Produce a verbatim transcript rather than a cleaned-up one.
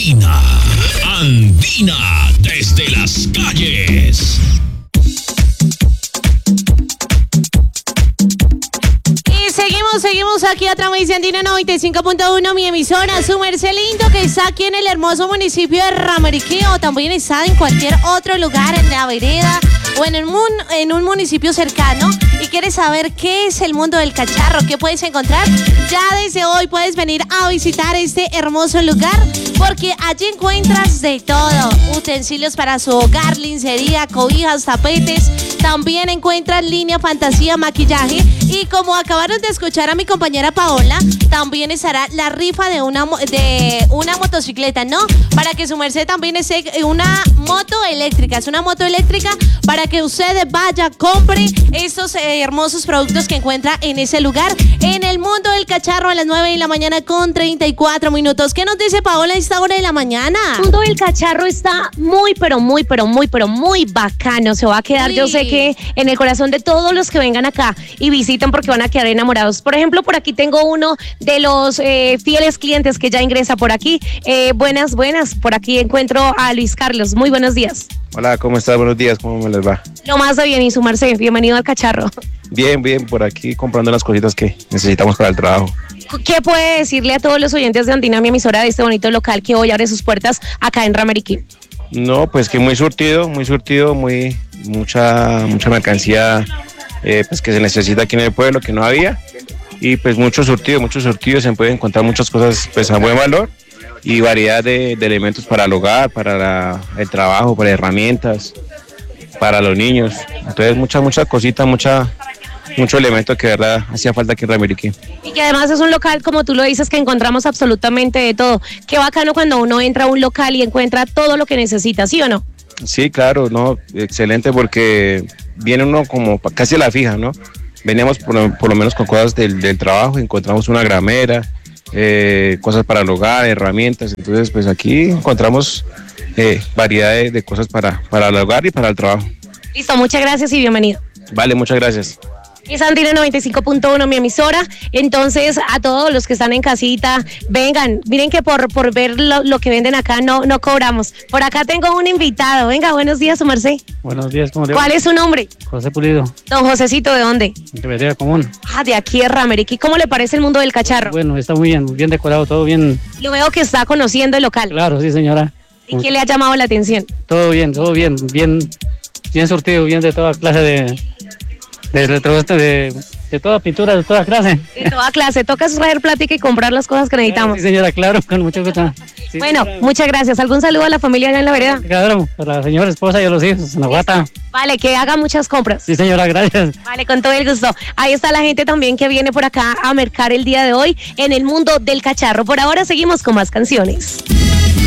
Andina, Andina desde las calles. Y seguimos, seguimos aquí a través de Andina noventa y cinco punto uno, mi emisora, su merced lindo, que está aquí en el hermoso municipio de Ramariquí, o también está en cualquier otro lugar, en la vereda o en, el mun, en un municipio cercano, y quieres saber qué es el mundo del cacharro, qué puedes encontrar, ya desde hoy puedes venir a visitar este hermoso lugar, porque allí encuentras de todo: utensilios para su hogar, lencería, cobijas, tapetes. También encuentras línea fantasía, maquillaje, y como acabaron de escuchar a mi compañera Paola, también estará la rifa de una, de una motocicleta, ¿no? Para que su merced también esté una moto eléctrica. Es una moto eléctrica para que usted vaya, compre estos eh, hermosos productos que encuentra en ese lugar, en el mundo del cacharro, a las nueve de la mañana con treinta y cuatro minutos. ¿Qué nos dice Paola a esta hora de la mañana? El mundo del cacharro está muy, pero muy, pero muy, pero muy bacano. Se va a quedar, Sí. yo sé que en el corazón de todos los que vengan acá y visiten, porque van a quedar enamorados. Por ejemplo, por aquí tengo uno de los eh, fieles clientes que ya ingresa por aquí. Eh, buenas, buenas. Por aquí encuentro a Luis Carlos. Muy buenos días. Hola, ¿cómo estás? Buenos días, ¿cómo me les va? Lo más de bien, y su merced. Bienvenido al cacharro. Bien, bien, por aquí comprando las cositas que necesitamos para el trabajo. ¿Qué puede decirle a todos los oyentes de Andina, mi emisora, de este bonito local que hoy abre sus puertas acá en Ramariquí? No, pues que muy surtido, muy surtido, muy mucha mucha mercancía eh, pues que se necesita aquí en el pueblo, que no había, y pues mucho surtido, mucho surtido, se pueden encontrar muchas cosas pues a buen valor y variedad de, de elementos para el hogar, para la, el trabajo, para herramientas, para los niños. Entonces mucha, mucha cosita, mucha, mucho elemento que de verdad hacía falta aquí en Ramiriquí. Y que además es un local, como tú lo dices, que encontramos absolutamente de todo. Qué bacano cuando uno entra a un local y encuentra todo lo que necesita, ¿sí o no? Sí, claro, no, excelente, porque viene uno como casi a la fija, ¿no? Veníamos por, por lo menos con cosas del, del trabajo, encontramos una gramera, eh, cosas para el hogar, herramientas. Entonces pues aquí encontramos eh, variedad de, de cosas para, para el hogar y para el trabajo. Listo, muchas gracias y bienvenido. Vale, muchas gracias. Es Andina noventa y cinco punto uno, mi emisora. Entonces, a todos los que están en casita, vengan, miren que por, por ver lo, lo que venden acá no, no cobramos. Por acá tengo un invitado. Venga, buenos días, su merced. Buenos días, ¿cómo le va? ¿Cuál es su nombre? José Pulido, Don Josecito, ¿de dónde? de Vereda Común. Ah, de aquí de Ramariquí. ¿Cómo le parece el mundo del cacharro? Bueno, está muy bien, bien decorado, todo bien. Lo veo que está conociendo el local. Claro, sí, señora. ¿Y qué le ha llamado la atención? Todo bien, todo bien, bien, bien surtido, bien de toda clase de, de retro, de, de toda pintura, de toda clase. De toda clase. Toca traer plática y comprar las cosas que necesitamos. Sí, señora, claro, con mucho gusto. Sí, Bueno, señora. muchas gracias. ¿Algún saludo a la familia allá en la vereda? Claro, para la señora esposa y a los hijos, en la guata. Vale, que haga muchas compras. Sí, señora, gracias. Vale, con todo el gusto. Ahí está la gente también que viene por acá a mercar el día de hoy en el mundo del cacharro. Por ahora seguimos con más canciones.